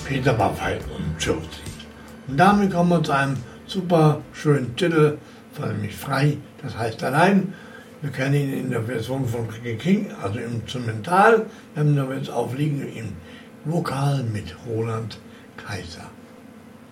Peter Maffay und Josie. Und damit kommen wir zu einem super schönen Titel von nämlich Frei, das heißt allein. Wir kennen ihn in der Version von Ricky King, also im Instrumental. Wir haben ihn aber jetzt aufliegen im Vokal mit Roland Kaiser.